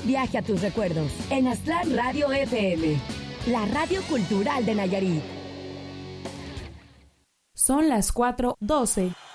Viaje a tus recuerdos en Aztlán Radio FM, la radio cultural de Nayarit. Son las 4:12.